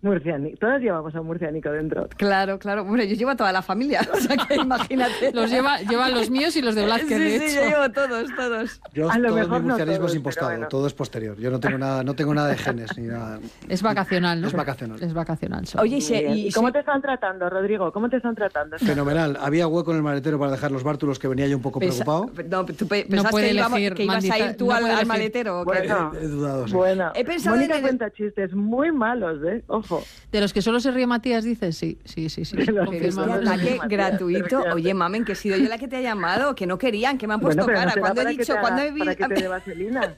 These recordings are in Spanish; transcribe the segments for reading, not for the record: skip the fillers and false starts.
Todas llevamos a un murciánico dentro. Claro. Bueno, yo llevo a toda la familia, o sea que imagínate. Llevan los míos y los de Blázquez, de hecho. Sí, yo llevo todos. Yo A lo todo mejor mi murcianismo todos, es impostado, bueno. todo es posterior. Yo no tengo nada de genes ni nada. Es vacacional, ¿no? Es vacacional. Es vacacional. Solo. Oye, ¿Y cómo te están tratando, Rodrigo? ¿Cómo te están tratando? Fenomenal. Había hueco en el maletero para dejar los bártulos, que venía yo un poco preocupado. No, ¿tú pensabas No puede que elegir, ibas a ir tú no al puede elegir. maletero? ¿O qué? Bueno, He dudado, sí. Bueno, He pensado Mónica en cuenta chistes muy malos, Ojo. De los que solo se ríe Matías, dices, sí. De los Pero que este Confirmamos. ataque gratuito. Oye, mamen, que he sido yo la que te ha llamado, que no querían, que me han puesto Bueno, pero cara. no será Cuando he para que dicho, te cuando haga- he para que te dé visto... vaselina.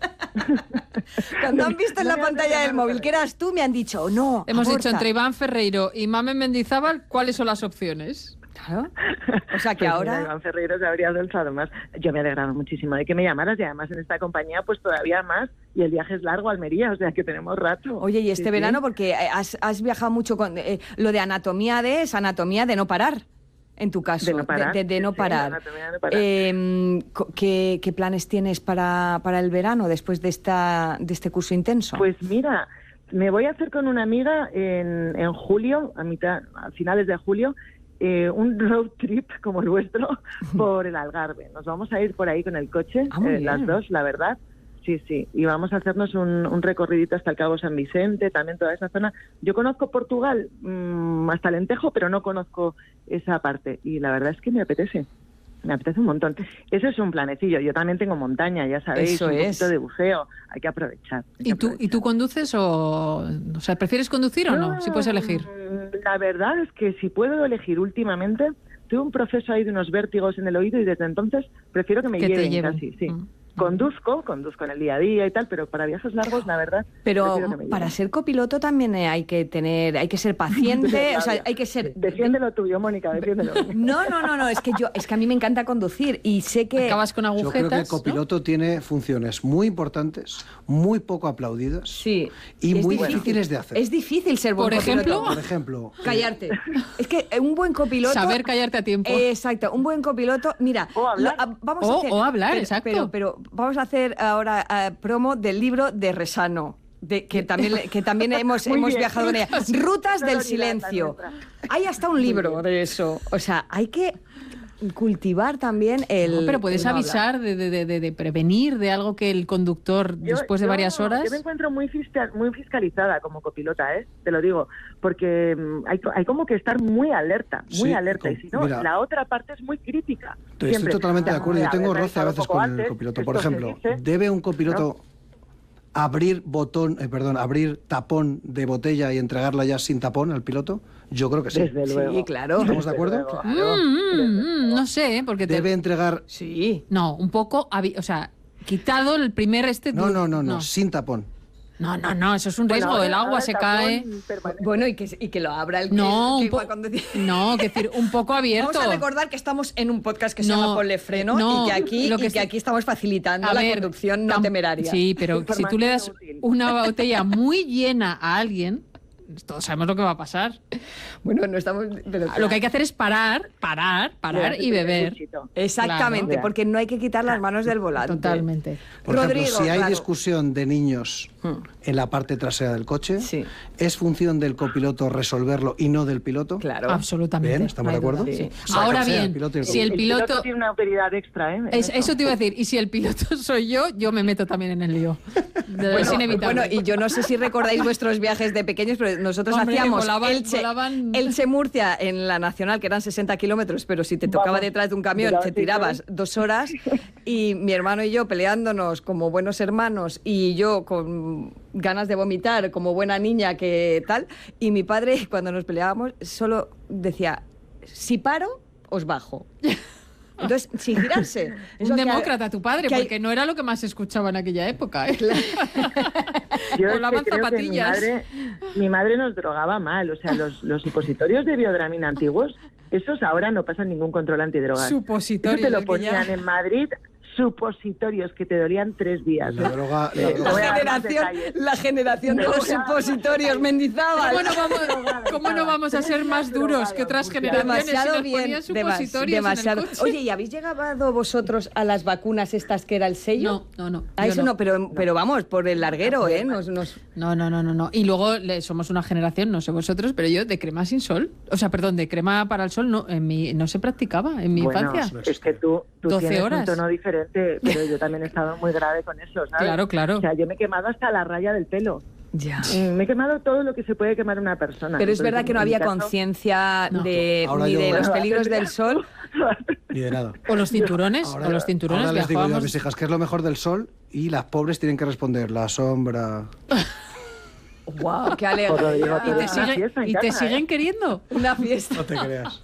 Cuando han visto en la No me hace pantalla del nada, móvil que eras tú, me han dicho, no, Hemos aborta. dicho entre Iván Ferreiro y Mamen Mendizábal, ¿cuáles son las opciones? Claro. O sea que Pues ahora... mira, Iván Ferreiro se habría alzado más. Yo me he alegrado muchísimo de que me llamaras y además en esta compañía pues todavía más y el viaje es largo a Almería, o sea que tenemos rato. Oye, y este Sí, verano, sí. porque has viajado mucho con... lo de anatomía es anatomía de no parar, en tu caso. De no parar. De no Sí, parar. anatomía de no parar. ¿Qué planes tienes para el verano después de este curso intenso? Pues mira, me voy a hacer con una amiga en julio, a finales de julio, un road trip como el vuestro por el Algarve. Nos vamos a ir por ahí con el coche, muy las bien. dos, la verdad. Sí, y vamos a hacernos un recorridito hasta el Cabo San Vicente, también toda esa zona. Yo conozco Portugal hasta Alentejo, pero no conozco esa parte y la verdad es que me apetece un montón. Eso es un planecillo. Yo también tengo montaña, ya sabéis, Eso un es. poquito de buceo. Hay que aprovechar. ¿Y tú conduces o sea, prefieres conducir o no? Si puedes elegir. La verdad es que si puedo elegir últimamente, tuve un proceso ahí de unos vértigos en el oído y desde entonces prefiero que me Que te lleven lleven. casi, sí. Mm. Conduzco en el día a día y tal, pero para viajes largos, la verdad, Pero prefiero que me para lleven. ser copiloto también hay que ser paciente, o sea, hay que ser... Defiéndelo tuyo, Mónica, defiéndelo. No, es que a mí me encanta conducir y sé que... Acabas con Yo creo que el agujetas, ¿no? copiloto tiene funciones muy importantes, muy poco aplaudidas Sí. y Es muy difícil. difíciles de hacer. Es difícil ser buen Por copiloto. ejemplo, Por ejemplo, Callarte. Es que un buen copiloto... Saber callarte a tiempo. Exacto, un buen copiloto... Mira, O hablar. vamos a hacer... O hablar, pero- exacto. Pero vamos a hacer ahora promo del libro de Resano. Que también hemos Muy bien. viajado con ella. Rutas del Sororidad, silencio. la nuestra. Hay hasta un libro de eso. O sea, hay que cultivar también el... No, pero puedes el no avisar hablar. de prevenir de algo que el conductor, después de varias horas... Yo me encuentro muy fiscalizada como copilota, te lo digo, porque hay como que estar muy alerta, Sí, y si no, mira, la otra parte es muy crítica. estoy Siempre, totalmente de ya, acuerdo. Yo a tengo ver, roce a veces un poco con el antes, copiloto. Por esto se ejemplo, dice, ¿debe un copiloto abrir abrir tapón de botella y entregarla ya sin tapón al piloto? Yo creo que sí. Desde luego. Sí, claro. ¿Estamos de acuerdo? no sé, porque Debe entregar... Sí. No, un poco... O sea, quitado el primer No, sin tapón. No, eso es un riesgo. Bueno, el agua ahora se tapón cae... permanente. Bueno, y que lo abra el No, que un poco... igual cuando dice- No, que decir, un poco abierto. Vamos a recordar que estamos en un podcast que se No, llama Ponle Freno no, y que aquí estamos facilitando A la ver, conducción no temeraria. Sí, pero si tú le das Información útil. una botella muy llena a alguien, todos sabemos lo que va a pasar. Bueno, no estamos... pero Lo que hay que hacer es parar y beber. Exactamente, Claro. porque no hay que quitar las manos del volante. Totalmente. Por Rodrigo, ejemplo, si hay claro. discusión de niños en la parte trasera del coche, Sí. ¿es función del copiloto resolverlo y no del piloto? Claro. Absolutamente. Bien, ¿estamos No de hay acuerdo? duda, sí. O sea, Ahora que sea el bien, piloto y el si el copiloto. piloto... tiene una autoridad extra, en Eso eso. te iba a decir, y si el piloto soy yo me meto también en el lío. Es inevitable. Bueno, y yo no sé si recordáis vuestros viajes de pequeños, pero nosotros Hombre, hacíamos volaban- Elche-Murcia en la Nacional, que eran 60 kilómetros, pero si te tocaba Vamos, detrás de un camión tirabas te tirabas 2 horas, y mi hermano y yo peleándonos como buenos hermanos, y yo con ganas de vomitar como buena niña que tal, y mi padre cuando nos peleábamos solo decía, si paro, os bajo. Entonces, sin girarse. Eso Un que- demócrata tu padre, que hay- porque no era lo que más se escuchaba en aquella época. ¿eh? Yo es Volaban que creo que zapatillas. mi madre nos drogaba mal, o sea, los supositorios de biodramina antiguos, esos ahora no pasan ningún control antidrogas. Supositorios, Eso te lo el que ya- ponían en Madrid supositorios que te dolían 3 días. La droga... La generación de los supositorios, Mendizábal. ¿Cómo no vamos a ser más duros que otras generaciones? Demasiado si nos bien, ponían supositorios demasiado. en el coche? Oye, ¿y habéis llegado vosotros a las vacunas estas que era el sello? No. Ah, yo eso no, pero vamos, por el larguero, ¿eh? No. Y luego somos una generación, no sé vosotros, pero yo de crema sin sol, o sea, perdón, de crema para el sol no se practicaba en mi infancia. Es que tú 12 tienes horas. un tono diferente, pero yo también he estado muy grave con eso, ¿sabes? Claro. O sea, yo me he quemado hasta la raya del pelo. Ya. Me he quemado todo lo que se puede quemar una persona. Pero es Entonces, verdad que no en mi había caso, conciencia No. ni de los Bueno, peligros del sol. Ni de nada. O los cinturones, Ahora les digo yo a viajábamos. mis hijas que es lo mejor del sol y las pobres tienen que responder la sombra. ¡Guau! ¡Qué Por Rodrigo, alegría! ¿Y te siguen queriendo? Una fiesta. No te creas.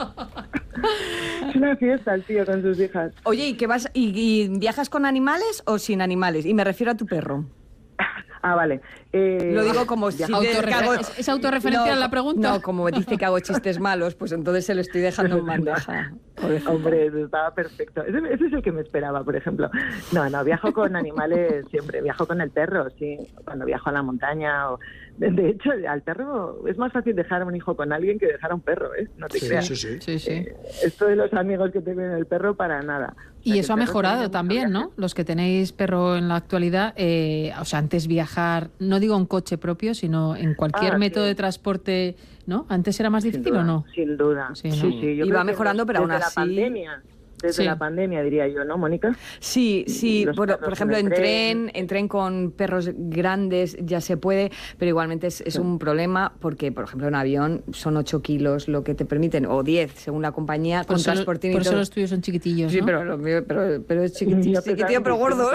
Es una fiesta el tío con sus hijas. Oye, ¿y qué vas y viajas con animales o sin animales? Y me refiero a tu perro. Ah, vale. Lo digo como si ¿Es autorreferencial la pregunta? No, como dice que hago chistes malos, pues entonces se lo estoy dejando en bandeja. Hombre, estaba perfecto. Ese es el que me esperaba, por ejemplo. No, viajo con animales siempre. Viajo con el perro, sí. Cuando viajo a la montaña. De hecho, al perro es más fácil dejar a un hijo con alguien que dejar a un perro, ¿eh? No te creas. Sí. Esto de los amigos que tengo en el perro, para nada. Y eso ha mejorado también, ¿no? Los que tenéis perro en la actualidad, o sea, antes viajar, no digo en coche propio, sino en cualquier método de transporte, ¿no? ¿Antes era más difícil o no? Sin duda. Sí, ¿no? Sí. Yo y creo va que mejorando, pero aún desde así... Desde la pandemia, diría yo, ¿no, Mónica? Sí. Bueno, por ejemplo, en tren con perros grandes ya se puede, pero igualmente es un problema porque, por ejemplo, en avión son 8 kilos lo que te permiten, o 10, según la compañía, con transporte. Por eso los tuyos son chiquitillos, Sí, ¿no? pero es chiquitillo, pero gordo.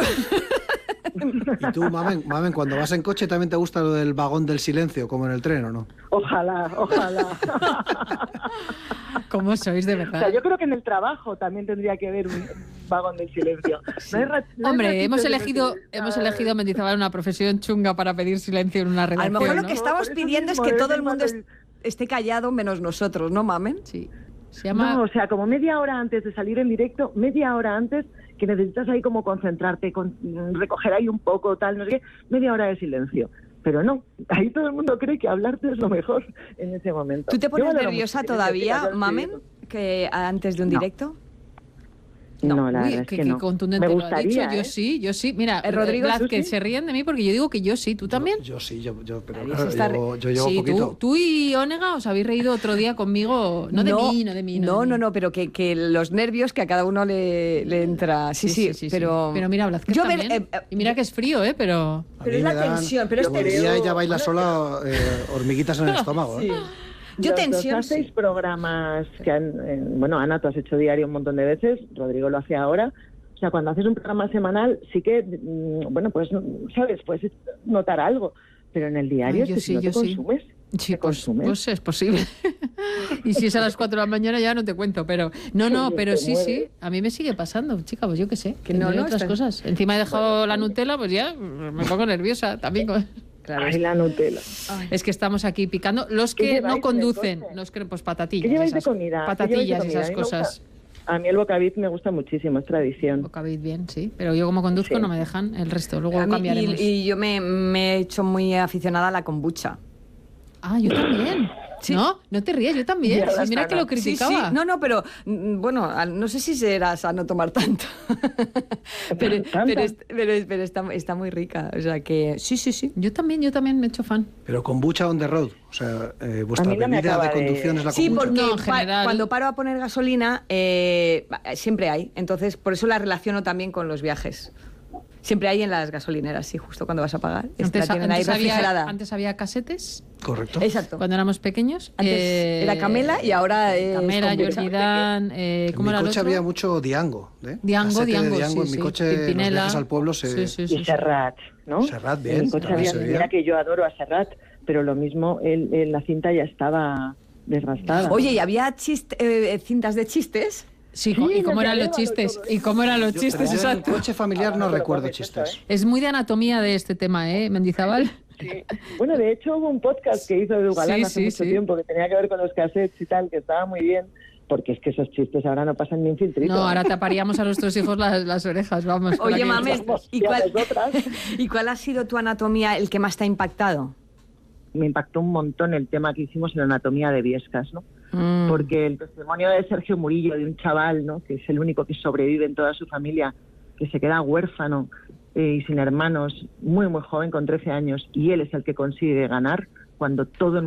¿Y tú, Mamen, cuando vas en coche también te gusta lo del vagón del silencio, como en el tren, o no? Ojalá. ¿Cómo sois, de verdad? O sea, yo creo que en el trabajo también tendría que haber un vagón del silencio. Sí. Hombre, hemos elegido Mendizábal una profesión chunga para pedir silencio en una redacción. A lo mejor ¿no? lo que estamos pidiendo es que todo el mundo esté callado menos nosotros, ¿no, Mamen? Sí. Se llama... No, o sea, como media hora antes de salir en directo, media hora antes, que necesitas ahí como concentrarte, recoger ahí un poco, tal, no sé qué, media hora de silencio. Pero no, ahí todo el mundo cree que hablarte es lo mejor en ese momento. ¿Tú te pones nerviosa todavía, Mamen, que antes de un directo? No, la verdad es que no. Contundente me lo ha dicho. gustaría, Yo sí. Mira, Rodrigo, que se ríen de mí porque yo digo que yo sí. ¿Tú también? Yo sí, pero Ahí claro, yo llevo sí, poquito. Tú y Onega os habéis reído otro día conmigo. No de mí. No, pero que los nervios que a cada uno le entra. Sí, pero... Pero mira, Blázquez también. Y mira que es frío, pero... Pero es la tensión, pero es tensión. Ella baila sola hormiguitas en el estómago. Sí. Yo tensión. Los 6 programas que Ana, tú has hecho diario un montón de veces, Rodrigo lo hace ahora. O sea, cuando haces un programa semanal, sí que, pues, ¿sabes? Puedes notar algo. Pero en el diario, si no te consumes. Sí, pues es posible. Y si es a las 4 de la mañana ya no te cuento, pero... pero sí, a mí me sigue pasando, chica, pues yo qué sé. Que no, otras cosas. Encima he dejado la Nutella, pues ya me pongo nerviosa también Claro. Ay, la Nutella. Es que estamos aquí picando. Los que no conducen, pues patatillas. ¿Qué lleváis de comida? Patatillas, esas cosas. A mí el bocavit me gusta muchísimo, es tradición. Bocavit bien, sí. Pero yo como conduzco no me dejan el resto. Luego cambiaremos. Y yo me he hecho muy aficionada a la kombucha. Ah, yo también. Sí. No te rías, yo también. Sí, mira que lo criticaba. Sí. No, pero bueno, no sé si será sano tomar tanto. pero está muy rica. O sea que sí. Yo también me he hecho fan. Pero kombucha on the road. O sea, vuestra bebida de conducción es la kombucha. Sí, porque en general... cuando paro a poner gasolina, siempre hay. Entonces, por eso la relaciono también con los viajes. Siempre hay en las gasolineras, sí, justo cuando vas a pagar. La tienen ahí refrigerada. Antes había casetes. Correcto. Exacto. Cuando éramos pequeños. Antes era Camela y ahora es Camela, Jordan, ¿cómo era el otro? En mi coche había mucho Diango. Diango, en mi coche, los viajes al pueblo Y Serrat, ¿no? Serrat, bien. En mi coche había, mira que yo adoro a Serrat, pero lo mismo, la cinta ya estaba desgastada. Oye, ¿y había cintas de chistes? Sí, ¿y cómo eran los chistes? ¿Y cómo eran los chistes? En el coche familiar no recuerdo chistes. Es muy de anatomía de este tema, ¿eh, Mendizábal? Sí. Bueno, de hecho hubo un podcast que hizo Edu Galán hace mucho tiempo que tenía que ver con los cassettes y tal, que estaba muy bien, porque es que esos chistes ahora no pasan ni un filtrito. No, ahora taparíamos a nuestros hijos las orejas, vamos. Oye, Mames, ¿y cuál ha sido tu anatomía el que más te ha impactado? Me impactó un montón el tema que hicimos en la anatomía de Biescas, ¿no? Porque el testimonio de Sergio Murillo, de un chaval, ¿no?, que es el único que sobrevive en toda su familia, que se queda huérfano y sin hermanos, muy, muy joven, con 13 años, y él es el que consigue ganar cuando todo el